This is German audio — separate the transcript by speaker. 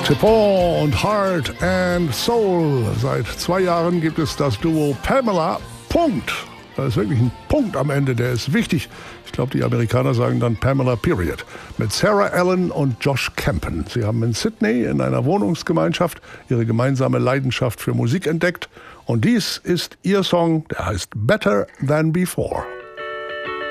Speaker 1: Tipon und Heart and Soul. Seit 2 Jahren gibt es das Duo Pamela. Punkt. Da ist wirklich ein Punkt am Ende, der ist wichtig. Ich glaube, die Amerikaner sagen dann Pamela Period. Mit Sarah Allen und Josh Campen. Sie haben in Sydney in einer Wohnungsgemeinschaft ihre gemeinsame Leidenschaft für Musik entdeckt. Und dies ist ihr Song, der heißt Better Than Before.